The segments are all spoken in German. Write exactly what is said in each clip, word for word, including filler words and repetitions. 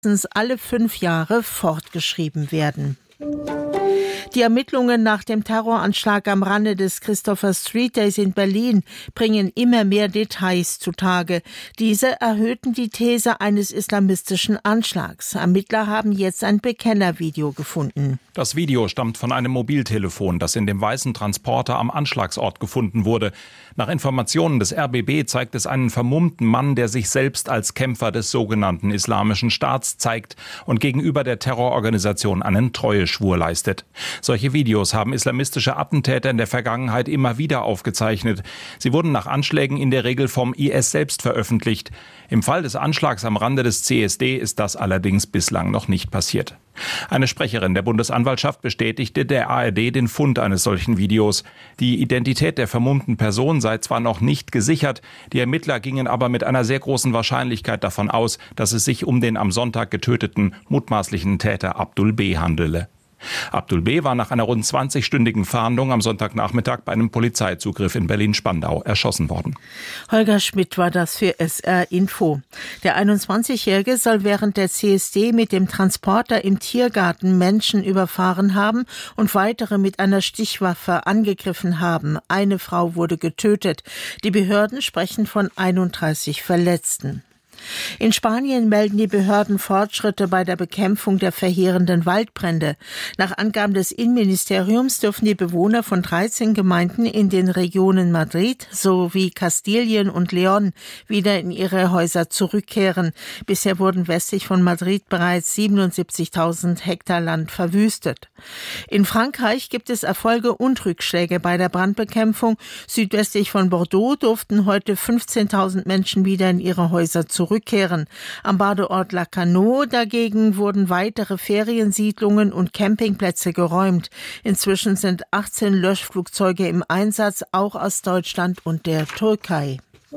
alle fünf Jahre fortgeschrieben werden. Die Ermittlungen nach dem Terroranschlag am Rande des Christopher Street Days in Berlin bringen immer mehr Details zutage. Diese erhöhten die These eines islamistischen Anschlags. Ermittler haben jetzt ein Bekennervideo gefunden. Das Video stammt von einem Mobiltelefon, das in dem weißen Transporter am Anschlagsort gefunden wurde. Nach Informationen des R B B zeigt es einen vermummten Mann, der sich selbst als Kämpfer des sogenannten Islamischen Staats zeigt und gegenüber der Terrororganisation einen Treueschwur leistet. Solche Videos haben islamistische Attentäter in der Vergangenheit immer wieder aufgezeichnet. Sie wurden nach Anschlägen in der Regel vom I S selbst veröffentlicht. Im Fall des Anschlags am Rande des C S D ist das allerdings bislang noch nicht passiert. Eine Sprecherin der Bundesanwaltschaft bestätigte der A R D den Fund eines solchen Videos. Die Identität der vermummten Person sei zwar noch nicht gesichert, die Ermittler gingen aber mit einer sehr großen Wahrscheinlichkeit davon aus, dass es sich um den am Sonntag getöteten mutmaßlichen Täter Abdul B. handele. Abdul B. war nach einer rund zwanzigstündigen Fahndung am Sonntagnachmittag bei einem Polizeizugriff in Berlin-Spandau erschossen worden. Holger Schmidt war das für S R Info. Der einundzwanzigjährige soll während der C S D mit dem Transporter im Tiergarten Menschen überfahren haben und weitere mit einer Stichwaffe angegriffen haben. Eine Frau wurde getötet. Die Behörden sprechen von einunddreißig Verletzten. In Spanien melden die Behörden Fortschritte bei der Bekämpfung der verheerenden Waldbrände. Nach Angaben des Innenministeriums dürfen die Bewohner von dreizehn Gemeinden in den Regionen Madrid sowie Kastilien und León wieder in ihre Häuser zurückkehren. Bisher wurden westlich von Madrid bereits siebenundsiebzigtausend Hektar Land verwüstet. In Frankreich gibt es Erfolge und Rückschläge bei der Brandbekämpfung. Südwestlich von Bordeaux durften heute fünfzehntausend Menschen wieder in ihre Häuser zurückkehren. Rückkehren. Am Badeort Lacanau dagegen wurden weitere Feriensiedlungen und Campingplätze geräumt. Inzwischen sind achtzehn Löschflugzeuge im Einsatz, auch aus Deutschland und der Türkei.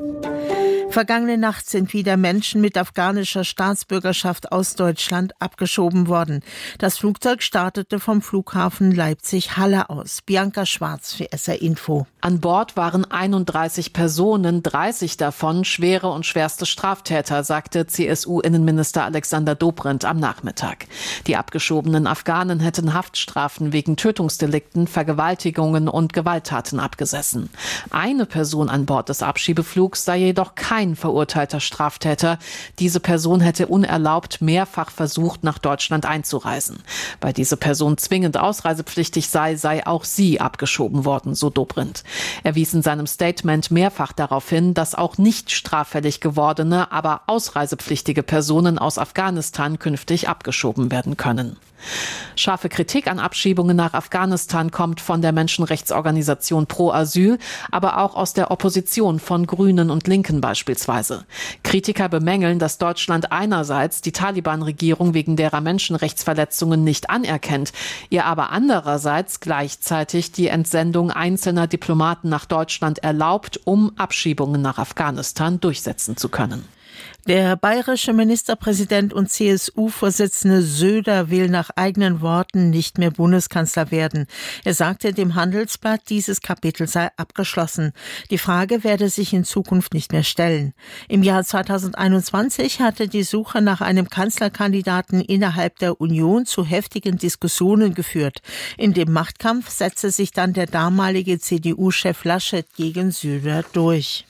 Vergangene Nacht sind wieder Menschen mit afghanischer Staatsbürgerschaft aus Deutschland abgeschoben worden. Das Flugzeug startete vom Flughafen Leipzig-Halle aus. Bianca Schwarz für S R Info. An Bord waren einunddreißig Personen, dreißig davon schwere und schwerste Straftäter, sagte C S U-Innenminister Alexander Dobrindt am Nachmittag. Die abgeschobenen Afghanen hätten Haftstrafen wegen Tötungsdelikten, Vergewaltigungen und Gewalttaten abgesessen. Eine Person an Bord des Abschiebeflugs sei jedoch kein verurteilter Straftäter. Diese Person hätte unerlaubt mehrfach versucht, nach Deutschland einzureisen. Weil diese Person zwingend ausreisepflichtig sei, sei auch sie abgeschoben worden, so Dobrindt. Er wies in seinem Statement mehrfach darauf hin, dass auch nicht straffällig gewordene, aber ausreisepflichtige Personen aus Afghanistan künftig abgeschoben werden können. Scharfe Kritik an Abschiebungen nach Afghanistan kommt von der Menschenrechtsorganisation Pro Asyl, aber auch aus der Opposition von Grünen und Linken beispielsweise. Kritiker bemängeln, dass Deutschland einerseits die Taliban-Regierung wegen derer Menschenrechtsverletzungen nicht anerkennt, ihr aber andererseits gleichzeitig die Entsendung einzelner Diplomaten nach Deutschland erlaubt, um Abschiebungen nach Afghanistan durchsetzen zu können. Der bayerische Ministerpräsident und C S U-Vorsitzende Söder will nach eigenen Worten nicht mehr Bundeskanzler werden. Er sagte dem Handelsblatt, dieses Kapitel sei abgeschlossen. Die Frage werde sich in Zukunft nicht mehr stellen. Im Jahr zweitausendeinundzwanzig hatte die Suche nach einem Kanzlerkandidaten innerhalb der Union zu heftigen Diskussionen geführt. In dem Machtkampf setzte sich dann der damalige C D U-Chef Laschet gegen Söder durch.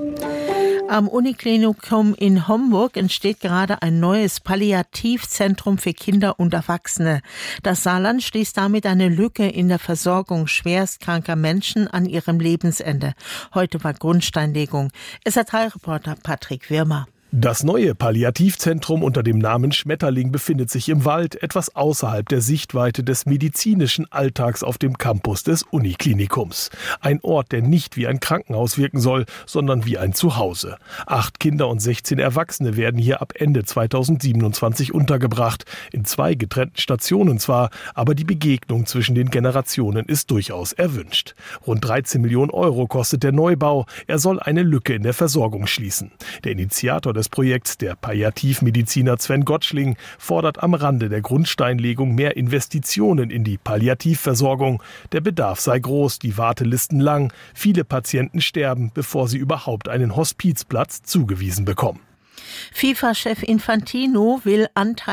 Am Uniklinikum in Homburg entsteht gerade ein neues Palliativzentrum für Kinder und Erwachsene. Das Saarland schließt damit eine Lücke in der Versorgung schwerstkranker Menschen an ihrem Lebensende. Heute war Grundsteinlegung. S R drei-Reporter Patrick Wirmer. Das neue Palliativzentrum unter dem Namen Schmetterling befindet sich im Wald, etwas außerhalb der Sichtweite des medizinischen Alltags auf dem Campus des Uniklinikums. Ein Ort, der nicht wie ein Krankenhaus wirken soll, sondern wie ein Zuhause. Acht Kinder und sechzehn Erwachsene werden hier ab Ende zweitausendsiebenundzwanzig untergebracht. In zwei getrennten Stationen zwar, aber die Begegnung zwischen den Generationen ist durchaus erwünscht. Rund dreizehn Millionen Euro kostet der Neubau. Er soll eine Lücke in der Versorgung schließen. Der Initiator des Projekts, der Palliativmediziner Sven Gottschling, fordert am Rande der Grundsteinlegung mehr Investitionen in die Palliativversorgung. Der Bedarf sei groß, die Wartelisten lang. Viele Patienten sterben, bevor sie überhaupt einen Hospizplatz zugewiesen bekommen. FIFA-Chef Infantino will Anteil